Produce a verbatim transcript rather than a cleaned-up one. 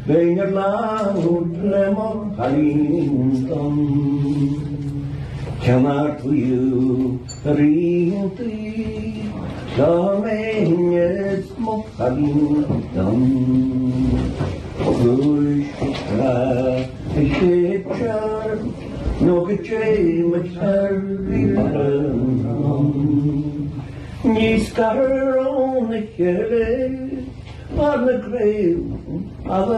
Been a loud lemon halindom. Cannot you read the Lamenes Mokhalindom? Gurishka, a shipcher, no game at her river. Niskar on the hill, on the grave of